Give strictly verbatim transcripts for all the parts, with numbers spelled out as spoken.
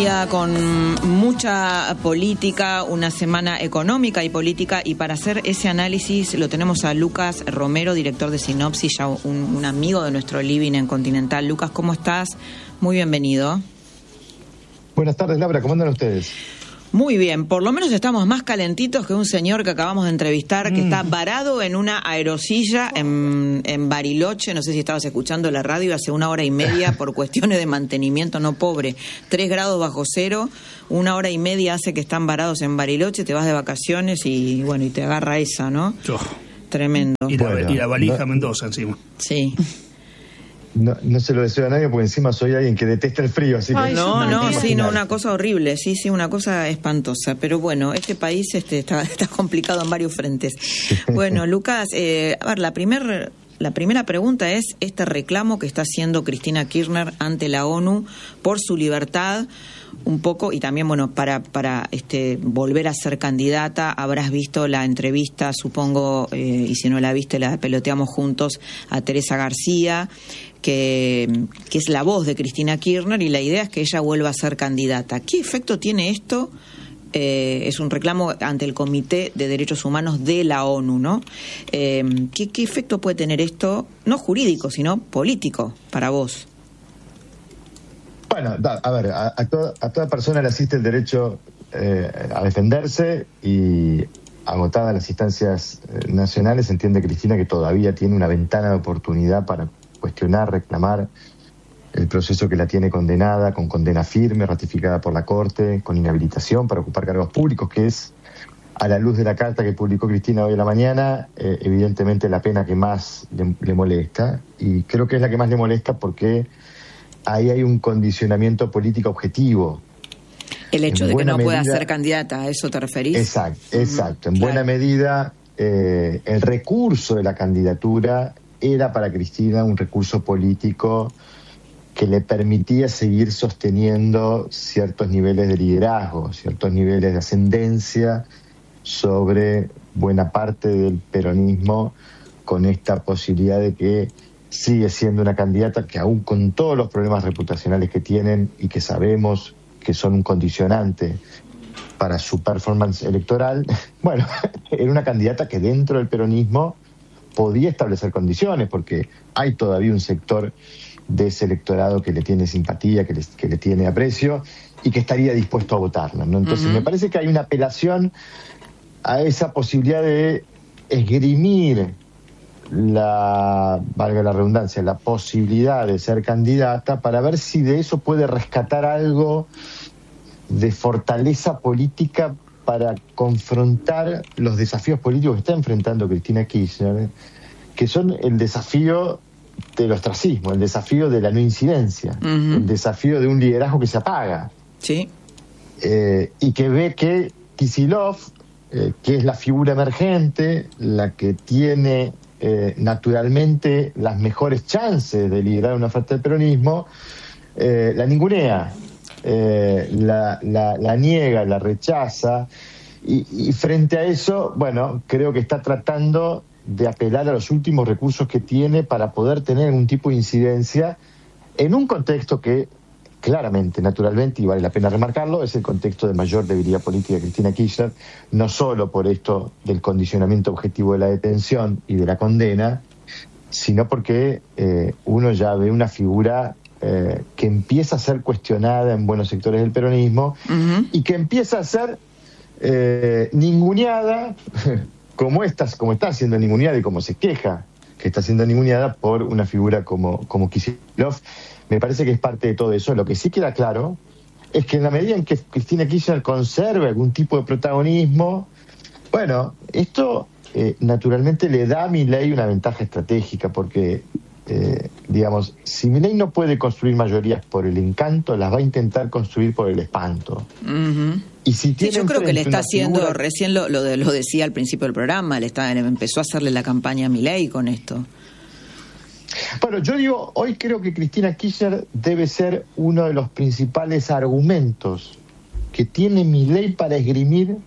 día con mucha política, una semana económica y política, y para hacer ese análisis lo tenemos a Lucas Romero, director de Sinopsis, ya un, un amigo de nuestro Living en Continental. Lucas, ¿cómo estás? Muy bienvenido. Buenas tardes, Laura, ¿cómo andan ustedes? Muy bien, por lo menos estamos más calentitos que un señor que acabamos de entrevistar, que mm. está varado en una aerosilla en, en Bariloche. No sé si estabas escuchando la radio, hace una hora y media por cuestiones de mantenimiento, no pobre, tres grados bajo cero, una hora y media hace que están varados en Bariloche, te vas de vacaciones y bueno, y te agarra esa, ¿no? Oh. Tremendo. Y la, bueno, y la valija no, Mendoza encima. Sí. No, no se lo deseo a nadie porque encima soy alguien que detesta el frío, así que... Ay, no, no, sí, no, una cosa horrible, sí, sí, una cosa espantosa, pero bueno, este país este está, está complicado en varios frentes. Bueno, Lucas, eh, a ver, la primer, la primera pregunta es este reclamo que está haciendo Cristina Kirchner ante la ONU por su libertad, un poco, y también, bueno, para para este volver a ser candidata. Habrás visto la entrevista, supongo, eh, y si no la viste, la peloteamos juntos, a Teresa García, que, que es la voz de Cristina Kirchner, y la idea es que ella vuelva a ser candidata. ¿Qué efecto tiene esto? Eh, es un reclamo ante el Comité de Derechos Humanos de la ONU, ¿no? Eh, ¿qué, ¿Qué efecto puede tener esto, no jurídico, sino político, para vos? Bueno, a ver, a, a, toda, a toda persona le asiste el derecho eh, a defenderse, y agotadas las instancias eh, nacionales, entiende Cristina que todavía tiene una ventana de oportunidad para cuestionar, reclamar el proceso que la tiene condenada, con condena firme, ratificada por la Corte, con inhabilitación para ocupar cargos públicos, que es, a la luz de la carta que publicó Cristina hoy a la mañana, eh, evidentemente la pena que más le, le molesta, y creo que es la que más le molesta porque ahí hay un condicionamiento político objetivo. El hecho en de que no medida, pueda ser candidata, ¿a eso te referís? Exacto, exacto. Uh-huh. En Claro. buena medida, eh, el recurso de la candidatura era para Cristina un recurso político que le permitía seguir sosteniendo ciertos niveles de liderazgo, ciertos niveles de ascendencia sobre buena parte del peronismo, con esta posibilidad de que sigue siendo una candidata que, aún con todos los problemas reputacionales que tienen y que sabemos que son un condicionante para su performance electoral, bueno, era una candidata que dentro del peronismo podía establecer condiciones, porque hay todavía un sector de ese electorado que le tiene simpatía, que le, que le tiene aprecio y que estaría dispuesto a votarla, ¿no? Entonces uh-huh. me parece que hay una apelación a esa posibilidad de esgrimir la, valga la redundancia, la posibilidad de ser candidata, para ver si de eso puede rescatar algo de fortaleza política para confrontar los desafíos políticos que está enfrentando Cristina Kirchner, que son el desafío del ostracismo, el desafío de la no incidencia, uh-huh. el desafío de un liderazgo que se apaga. Sí. Eh, y que ve que Kicillof, eh, que es la figura emergente, la que tiene eh, naturalmente las mejores chances de liderar una oferta del peronismo, eh, la ningunea. Eh, la, la, la niega, la rechaza, y, y frente a eso, bueno, creo que está tratando de apelar a los últimos recursos que tiene para poder tener algún tipo de incidencia en un contexto que claramente, naturalmente, y vale la pena remarcarlo, es el contexto de mayor debilidad política de Cristina Kirchner, no solo por esto del condicionamiento objetivo de la detención y de la condena, sino porque eh, uno ya ve una figura Eh, que empieza a ser cuestionada en buenos sectores del peronismo, uh-huh. y que empieza a ser eh, ninguneada como, estas, como está siendo ninguneada y como se queja que está siendo ninguneada por una figura como, como Kicillof. Me parece que es parte de todo eso. Lo que sí queda claro es que en la medida en que Cristina Kirchner conserve algún tipo de protagonismo, bueno, esto eh, naturalmente le da a Milei una ventaja estratégica, porque Eh, digamos, si Milei no puede construir mayorías por el encanto, las va a intentar construir por el espanto. Uh-huh. Y si tiene sí, yo creo que le está haciendo, figura... recién lo, lo, de, lo decía al principio del programa, le está, empezó a hacerle la campaña a Milei con esto. Bueno, yo digo, hoy creo que Cristina Kirchner debe ser uno de los principales argumentos que tiene Milei para esgrimir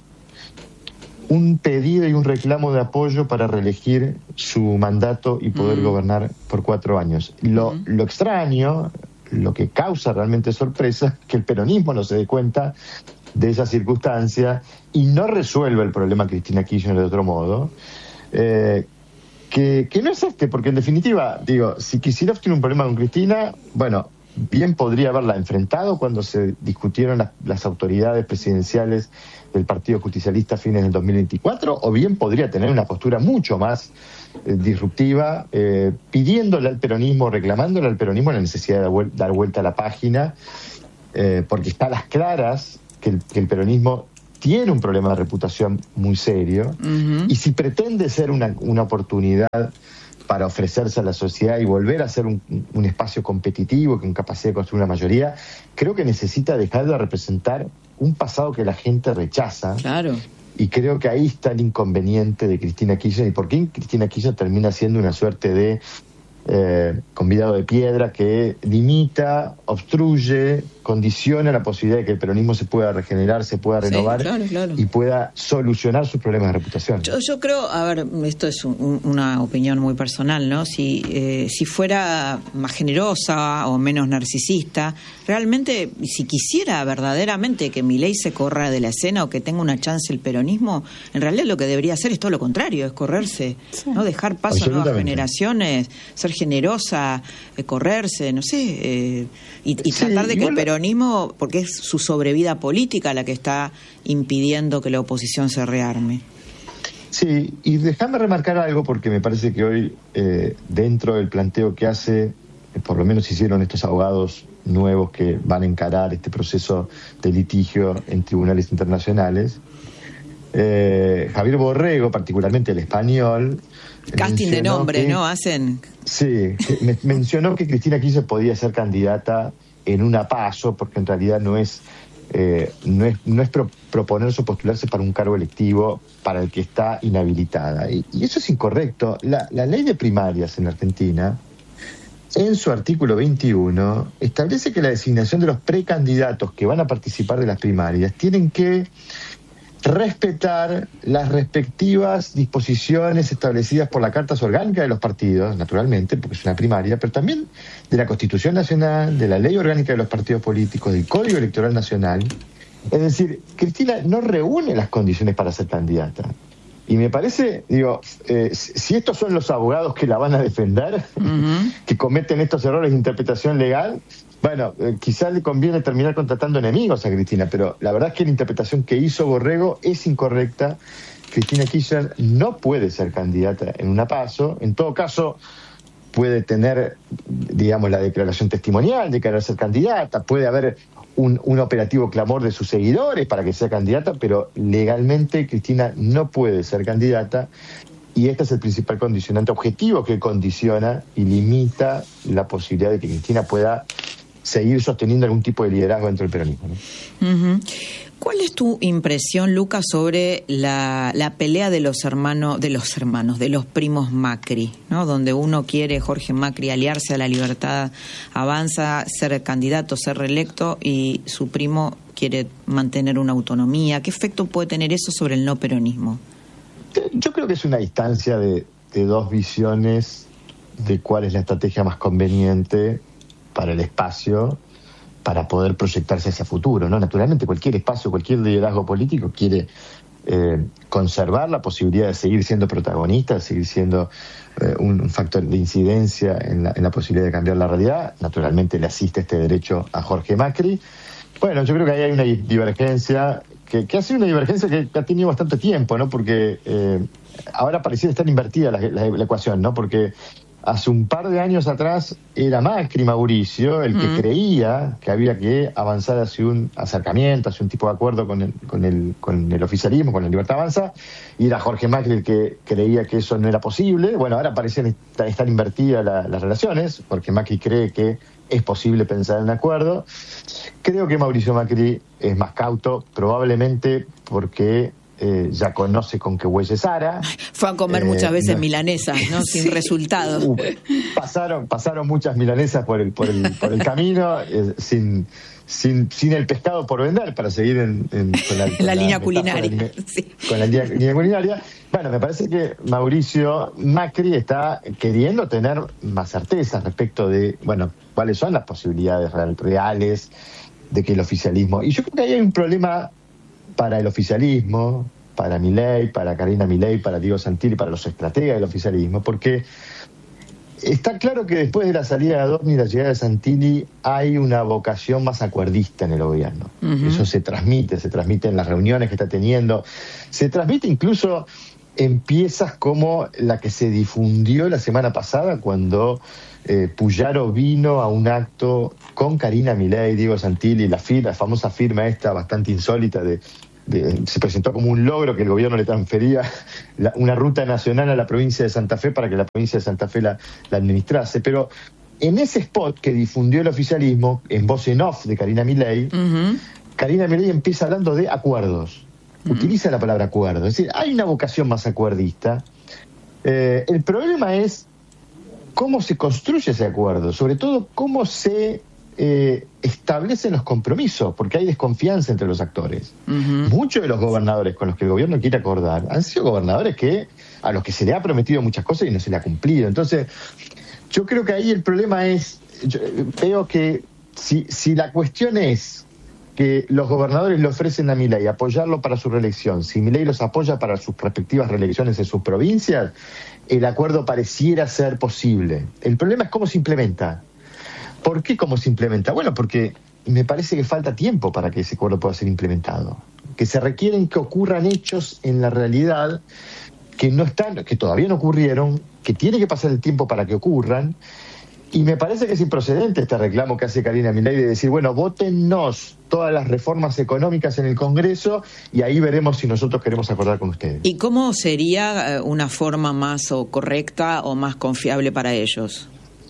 un pedido y un reclamo de apoyo para reelegir su mandato y poder uh-huh. gobernar por cuatro años. Lo, uh-huh. lo extraño, lo que causa realmente sorpresa es que el peronismo no se dé cuenta de esa circunstancia y no resuelve el problema Cristina Kirchner de otro modo, eh, que, que no es este, porque en definitiva, digo, si Kicillof tiene un problema con Cristina, bueno, bien podría haberla enfrentado cuando se discutieron las, las autoridades presidenciales del Partido Justicialista a fines del dos mil veinticuatro, o bien podría tener una postura mucho más eh, disruptiva, eh, pidiéndole al peronismo, reclamándole al peronismo la necesidad de vuel- dar vuelta a la página, eh, porque está a las claras que el, que el peronismo tiene un problema de reputación muy serio, uh-huh. y si pretende ser una, una oportunidad para ofrecerse a la sociedad y volver a ser un, un espacio competitivo con capacidad de construir una mayoría, creo que necesita dejar de representar un pasado que la gente rechaza. Claro. Y creo que ahí está el inconveniente de Cristina Kirchner y por qué Cristina Kirchner termina siendo una suerte de eh, convidado de piedra que limita, obstruye, condiciona la posibilidad de que el peronismo se pueda regenerar, se pueda renovar, sí, claro, claro. y pueda solucionar sus problemas de reputación. Yo, yo creo, a ver, esto es un, una opinión muy personal, ¿no? Si, eh, si fuera más generosa o menos narcisista, realmente, si quisiera verdaderamente que Milei se corra de la escena o que tenga una chance el peronismo, en realidad lo que debería hacer es todo lo contrario, es correrse, sí. ¿no? Dejar paso a nuevas generaciones, ser generosa, eh, correrse, no sé, eh, y, y sí, tratar de que el peronismo, porque es su sobrevida política la que está impidiendo que la oposición se rearme. Sí, y déjame remarcar algo porque me parece que hoy, eh, dentro del planteo que hace, eh, por lo menos hicieron estos abogados nuevos que van a encarar este proceso de litigio en tribunales internacionales, eh, Javier Borrego, particularmente el español, casting de nombre, que, ¿no? Hacen. Sí, me, mencionó que Cristina Kirchner podía ser candidata en una PASO, porque en realidad no es eh, no es, no es pro, proponerse o postularse para un cargo electivo para el que está inhabilitada. Y, y eso es incorrecto. La, la ley de primarias en Argentina, en su artículo veintiuno, establece que la designación de los precandidatos que van a participar de las primarias tienen que respetar las respectivas disposiciones establecidas por la Carta Orgánica de los partidos, naturalmente, porque es una primaria, pero también de la Constitución Nacional, de la Ley Orgánica de los Partidos Políticos, del Código Electoral Nacional. Es decir, Cristina no reúne las condiciones para ser candidata. Y me parece, digo, eh, si estos son los abogados que la van a defender, uh-huh. que cometen estos errores de interpretación legal, bueno, eh, quizás le conviene terminar contratando enemigos a Cristina, pero la verdad es que la interpretación que hizo Borrego es incorrecta. Cristina Kirchner no puede ser candidata en una PASO. En todo caso, puede tener, digamos, la declaración testimonial de querer ser candidata, puede haber un, un operativo clamor de sus seguidores para que sea candidata, pero legalmente Cristina no puede ser candidata. Y este es el principal condicionante objetivo que condiciona y limita la posibilidad de que Cristina pueda seguir sosteniendo algún tipo de liderazgo dentro del peronismo, ¿no? Uh-huh. ¿Cuál es tu impresión, Lucas, sobre la, la pelea de los hermanos, de los hermanos, de los primos Macri, ¿no? Donde uno quiere, Jorge Macri, aliarse a La Libertad Avanza, ser candidato, ser reelecto, y su primo quiere mantener una autonomía? ¿Qué efecto puede tener eso sobre el no peronismo? Yo creo que es una distancia de, de dos visiones de cuál es la estrategia más conveniente para el espacio, para poder proyectarse hacia futuro, ¿no? Naturalmente cualquier espacio, cualquier liderazgo político quiere eh, conservar la posibilidad de seguir siendo protagonista, de seguir siendo eh, un factor de incidencia en la, en la posibilidad de cambiar la realidad. Naturalmente le asiste este derecho a Jorge Macri. Bueno, yo creo que ahí hay una divergencia, que, que ha sido una divergencia que ha tenido bastante tiempo, ¿no? Porque eh, ahora pareciera estar invertida la, la, la ecuación, ¿no? Porque hace un par de años atrás era Macri Mauricio el que mm. creía que había que avanzar hacia un acercamiento, hacia un tipo de acuerdo con el, con el, con el oficialismo, con la Libertad Avanza, y era Jorge Macri el que creía que eso no era posible. Bueno, ahora parecen estar invertidas la, las relaciones, porque Macri cree que es posible pensar en un acuerdo. Creo que Mauricio Macri es más cauto, probablemente porque eh, ya conoce con qué huelle Sara. Fue a comer eh, muchas veces no, milanesas, ¿no? Sin sí. resultado. Uh, pasaron, pasaron muchas milanesas por el, por el, por el camino, eh, sin, sin, sin el pescado por vender, para seguir en, en con la, con la línea culinaria. Línea, sí. Con la línea, línea culinaria. Bueno, me parece que Mauricio Macri está queriendo tener más certeza respecto de, bueno, cuáles son las posibilidades reales de que el oficialismo... Y yo creo que ahí hay un problema para el oficialismo, para Milei, para Karina Milei, para Diego Santilli, para los estrategas del oficialismo, porque está claro que después de la salida de Adorni y la llegada de Santilli hay una vocación más acuerdista en el gobierno. Uh-huh. Eso se transmite, se transmite en las reuniones que está teniendo, se transmite incluso en piezas como la que se difundió la semana pasada cuando eh, Puyaro vino a un acto con Karina Milei, Diego Santilli, la, firma, la famosa firma esta bastante insólita de, de se presentó como un logro que el gobierno le transfería la, una ruta nacional a la provincia de Santa Fe para que la provincia de Santa Fe la, la administrase, pero en ese spot que difundió el oficialismo en voz en off de Karina Milei, uh-huh. Karina Milei empieza hablando de acuerdos. Utiliza la palabra acuerdo, es decir, hay una vocación más acuerdista. Eh, el problema es cómo se construye ese acuerdo, sobre todo cómo se eh, establecen los compromisos, porque hay desconfianza entre los actores. Uh-huh. Muchos de los gobernadores con los que el gobierno quiere acordar han sido gobernadores que a los que se le ha prometido muchas cosas y no se le ha cumplido. Entonces, yo creo que ahí el problema es, yo veo que si, si la cuestión es que los gobernadores le ofrecen a Milei apoyarlo para su reelección, si Milei los apoya para sus respectivas reelecciones en sus provincias, el acuerdo pareciera ser posible. El problema es cómo se implementa. ¿Por qué cómo se implementa? Bueno, porque me parece que falta tiempo para que ese acuerdo pueda ser implementado. Que se requieren que ocurran hechos en la realidad que no están, que todavía no ocurrieron, que tiene que pasar el tiempo para que ocurran. Y me parece que es improcedente este reclamo que hace Karina Milei de decir, bueno, vótennos todas las reformas económicas en el Congreso y ahí veremos si nosotros queremos acordar con ustedes. ¿Y cómo sería una forma más o correcta o más confiable para ellos?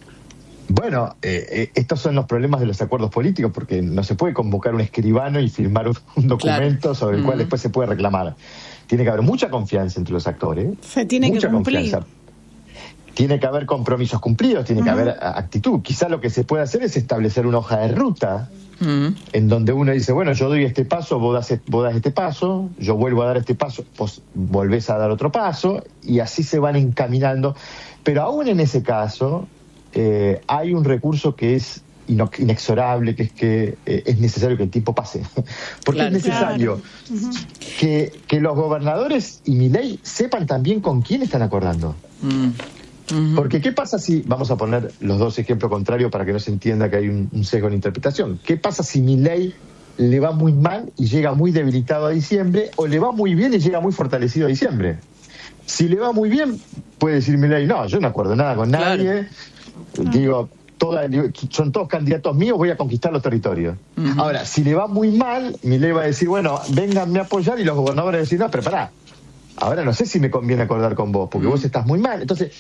Bueno, eh, eh, estos son los problemas de los acuerdos políticos, porque no se puede convocar un escribano y firmar un, un documento claro. sobre el uh-huh. cual después se puede reclamar. Tiene que haber mucha confianza entre los actores. Se tiene mucha que cumplir. Confianza. Tiene que haber compromisos cumplidos, tiene uh-huh. que haber actitud. Quizá lo que se puede hacer es establecer una hoja de ruta uh-huh. en donde uno dice, bueno, yo doy este paso, vos das, vos das este paso, yo vuelvo a dar este paso, vos volvés a dar otro paso, y así se van encaminando. Pero aún en ese caso, eh, hay un recurso que es inexorable, que es que eh, es necesario que el tiempo pase. Porque claro, es necesario claro. uh-huh. que, que los gobernadores y Milei sepan también con quién están acordando. Uh-huh. Porque ¿qué pasa si, vamos a poner los dos ejemplos contrarios para que no se entienda que hay un, un sesgo en interpretación? ¿Qué pasa si Milei le va muy mal y llega muy debilitado a diciembre, o le va muy bien y llega muy fortalecido a diciembre? Si le va muy bien, puede decir Milei, no, yo no acuerdo nada con nadie, claro. digo, toda, son todos candidatos míos, voy a conquistar los territorios. Uh-huh. Ahora, si le va muy mal, Milei va a decir, bueno, vénganme a apoyar, y los gobernadores van a decir, no, pero pará, ahora no sé si me conviene acordar con vos, porque uh-huh. vos estás muy mal. Entonces,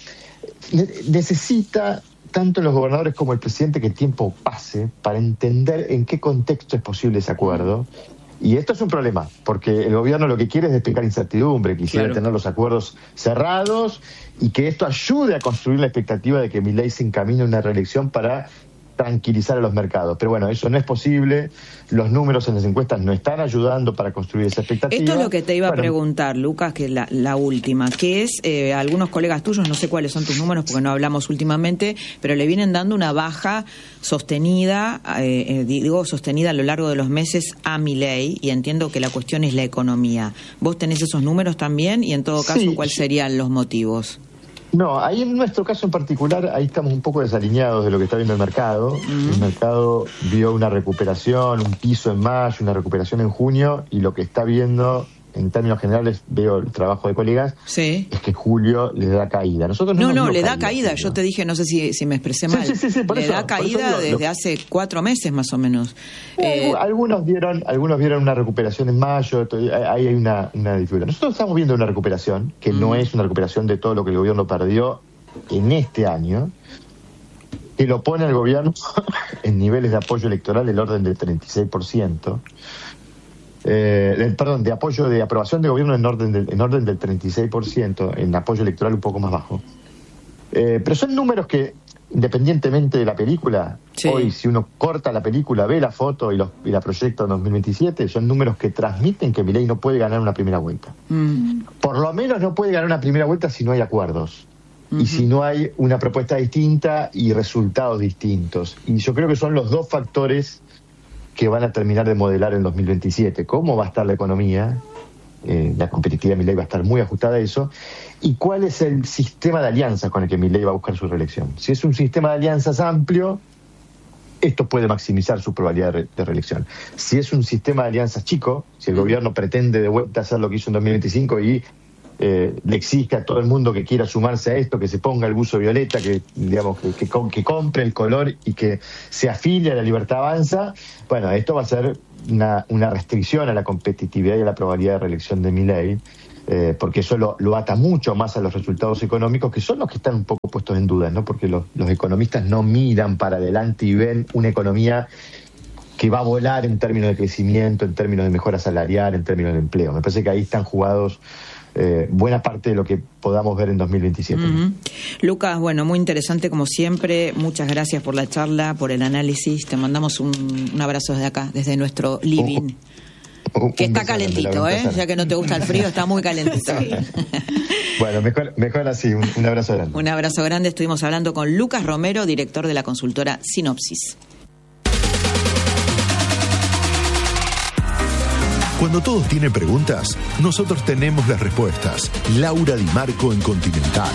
necesita tanto los gobernadores como el presidente que el tiempo pase para entender en qué contexto es posible ese acuerdo. Y esto es un problema, porque el gobierno lo que quiere es despejar incertidumbre, quisiera claro. tener los acuerdos cerrados y que esto ayude a construir la expectativa de que Milei se encamine a una reelección para tranquilizar a los mercados. Pero bueno, eso no es posible, los números en las encuestas no están ayudando para construir esa expectativa. Esto es lo que te iba bueno, a preguntar, Lucas, que es la, la última, que es, eh, algunos colegas tuyos, no sé cuáles son tus números porque no hablamos últimamente, pero le vienen dando una baja sostenida, eh, eh, digo sostenida a lo largo de los meses a Milei, y entiendo que la cuestión es la economía. ¿Vos tenés esos números también? Y en todo caso, sí. ¿cuáles serían los motivos? No, ahí en nuestro caso en particular, ahí estamos un poco desalineados de lo que está viendo el mercado. Uh-huh. El mercado vio una recuperación, un piso en mayo, una recuperación en junio, y lo que está viendo, en términos generales, veo el trabajo de colegas, sí. es que julio le da caída. Nosotros no, no, no le da caída. caída. Yo te dije, no sé si, si me expresé mal. Sí, sí, sí, sí, por le eso, da caída digo, desde lo... hace cuatro meses más o menos. Eh, eh... Algunos vieron, algunos vieron una recuperación en mayo. Ahí hay una, una dificultad. Nosotros estamos viendo una recuperación que mm. no es una recuperación de todo lo que el gobierno perdió en este año, que lo pone al gobierno en niveles de apoyo electoral del orden del treinta y seis por ciento. eh, de, perdón, de apoyo, de aprobación de gobierno en orden del, en orden del treinta y seis por ciento, en apoyo electoral un poco más bajo. Eh, pero son números que, independientemente de la película, sí. Hoy si uno corta la película, ve la foto y, los, y la proyecta en dos mil veintisiete, son números que transmiten que Milei no puede ganar una primera vuelta. Mm. Por lo menos no puede ganar una primera vuelta si no hay acuerdos. Uh-huh. Y si no hay una propuesta distinta y resultados distintos. Y yo creo que son los dos factores que van a terminar de modelar en dos mil veintisiete. ¿Cómo va a estar la economía? Eh, la competitividad de Milei va a estar muy ajustada a eso. ¿Y cuál es el sistema de alianzas con el que Milei va a buscar su reelección? Si es un sistema de alianzas amplio, esto puede maximizar su probabilidad de, re- de reelección. Si es un sistema de alianzas chico, si el gobierno pretende de vuelta hacer lo que hizo en dos mil veinticinco y eh, le exige a todo el mundo que quiera sumarse a esto, que se ponga el buzo violeta, que digamos que, que, que compre el color y que se afilie a la Libertad Avanza, bueno, esto va a ser una, una restricción a la competitividad y a la probabilidad de reelección de Milei. Eh, porque eso lo, lo ata mucho más a los resultados económicos, que son los que están un poco puestos en duda, ¿no? Porque los, los economistas no miran para adelante y ven una economía que va a volar en términos de crecimiento, en términos de mejora salarial, en términos de empleo. Me parece que ahí están jugados eh, buena parte de lo que podamos ver en dos mil veintisiete. Uh-huh. Lucas, bueno, muy interesante como siempre. Muchas gracias por la charla, por el análisis. Te mandamos un, un abrazo desde acá, desde nuestro living. Uh-huh. Un, que está calentito, ¿eh? Ya que no te gusta el frío, está muy calentito. Sí. Bueno, mejor, mejor así, un, un abrazo grande. Un abrazo grande. Estuvimos hablando con Lucas Romero, director de la consultora Sinopsis. Cuando todos tienen preguntas, nosotros tenemos las respuestas. Laura Di Marco en Continental.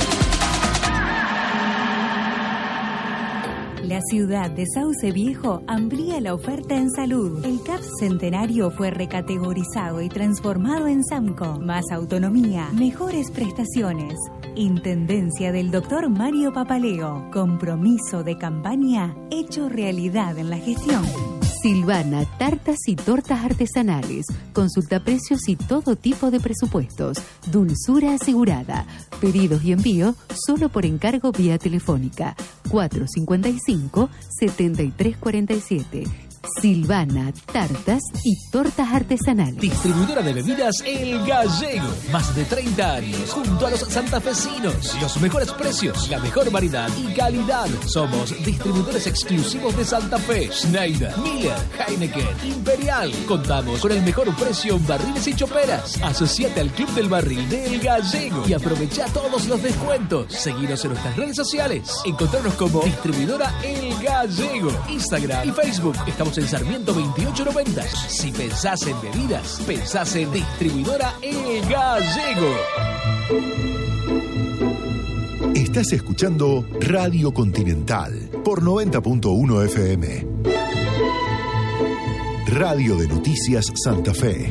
La ciudad de Sauce Viejo amplía la oferta en salud. El C A P Centenario fue recategorizado y transformado en SAMCO. Más autonomía, mejores prestaciones. Intendencia del doctor Mario Papaleo. Compromiso de campaña hecho realidad en la gestión. Silvana, tartas y tortas artesanales. Consulta precios y todo tipo de presupuestos. Dulzura asegurada. Pedidos y envío solo por encargo vía telefónica. cuatro cinco cinco, siete tres cuatro siete. Silvana, tartas y tortas artesanales. Distribuidora de bebidas El Gallego. Más de treinta años junto a los santafesinos. Los mejores precios, la mejor variedad y calidad. Somos distribuidores exclusivos de Santa Fe. Schneider, Miller, Heineken, Imperial. Contamos con el mejor precio en barriles y choperas. Asociate al Club del Barril de El Gallego y aprovecha todos los descuentos. Seguinos en nuestras redes sociales. Encontrarnos como Distribuidora El Gallego. Instagram y Facebook. Estamos en Sarmiento veintiocho noventa. Si pensás en bebidas, pensás en Distribuidora El Gallego. Estás escuchando Radio Continental por noventa punto uno F M. Radio de Noticias Santa Fe.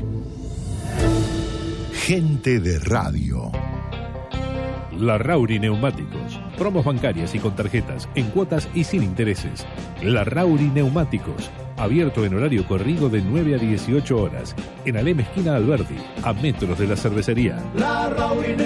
Gente de radio. Larrauri Neumáticos. Promos bancarias y con tarjetas, en cuotas y sin intereses. Larrauri Neumáticos. Abierto en horario corrido de nueve a dieciocho horas. En Alem esquina Alberdi, a metros de la cervecería. Larrauri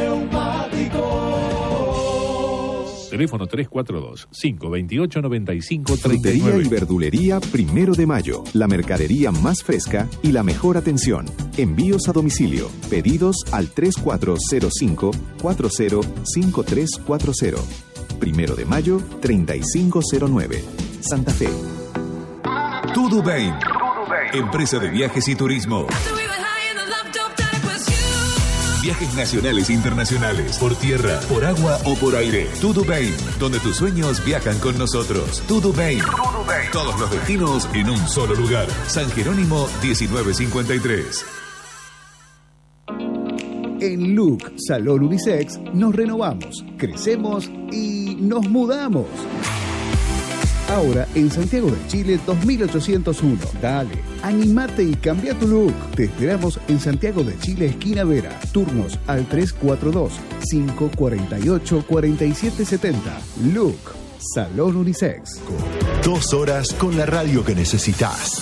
Neumáticos. Teléfono tres cuatro dos, cinco dos ocho, nueve cinco tres nueve. Frutería y verdulería Primero de Mayo. La mercadería más fresca y la mejor atención. Envíos a domicilio. Pedidos al tres cuatro cero cinco, cuatro cero cinco tres cuatro cero. Primero de Mayo, treinta y cinco cero nueve. Santa Fe. Tudo Bem. Empresa de viajes y turismo. Viajes nacionales e internacionales, por tierra, por agua o por aire. Tudo Bem, donde tus sueños viajan con nosotros. Tudo Bem. Todos los destinos en un solo lugar. San Jerónimo diecinueve cincuenta y tres. En Look Salón Unisex nos renovamos, crecemos y nos mudamos. Ahora en Santiago de Chile dos mil ochocientos uno. Dale, animate y cambia tu look. Te esperamos en Santiago de Chile, esquina Vera. Turnos al tres cuatro dos, cinco cuatro ocho, cuatro siete siete cero. Look Salón Unisex. Dos horas con la radio que necesitas.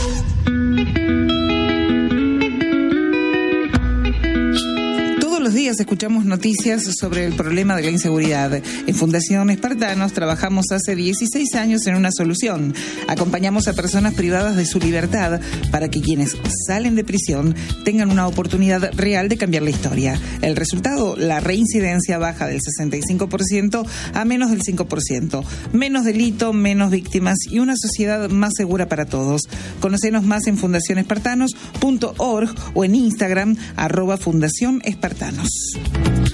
Todos los días escuchamos noticias sobre el problema de la inseguridad. En Fundación Espartanos trabajamos hace dieciséis años en una solución. Acompañamos a personas privadas de su libertad para que quienes salen de prisión tengan una oportunidad real de cambiar la historia. El resultado, la reincidencia baja del sesenta y cinco por ciento a menos del cinco por ciento. Menos delito, menos víctimas y una sociedad más segura para todos. Conocenos más en fundación espartanos punto org o en Instagram, arroba Fundación Espartanos.